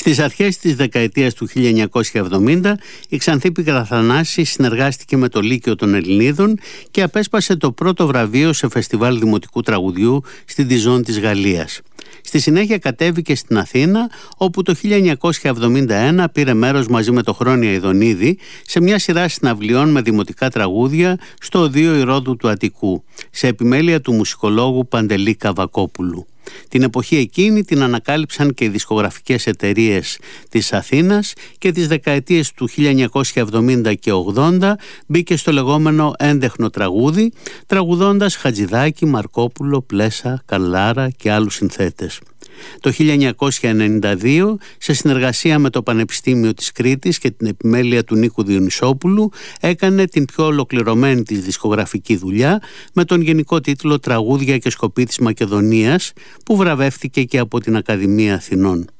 Στις αρχές της δεκαετίας του 1970 η Ξανθή Πικραθανάση συνεργάστηκε με το Λύκειο των Ελληνίδων και απέσπασε το πρώτο βραβείο σε φεστιβάλ δημοτικού τραγουδιού στην Διζόν της Γαλλίας. Στη συνέχεια κατέβηκε στην Αθήνα, όπου το 1971 πήρε μέρος μαζί με το Χρόνια Ιδονίδη σε μια σειρά συναυλιών με δημοτικά τραγούδια στο Οδείο Ηρώδου του Αττικού, σε επιμέλεια του μουσικολόγου Παντελή Καβακόπουλου. Την εποχή εκείνη την ανακάλυψαν και οι δισκογραφικές εταιρείες της Αθήνας και τις δεκαετίες του 1970 και 80 μπήκε στο λεγόμενο έντεχνο τραγούδι, τραγουδώντας Χατζηδάκη, Μαρκόπουλο, Πλέσα, Καλάρα και άλλους συνθέτες. Το 1992, σε συνεργασία με το Πανεπιστήμιο της Κρήτης και την επιμέλεια του Νίκου Διονυσόπουλου, έκανε την πιο ολοκληρωμένη της δισκογραφική δουλειά με τον γενικό τίτλο «Τραγούδια και σκοπή της Μακεδονίας», που βραβεύτηκε και από την Ακαδημία Αθηνών.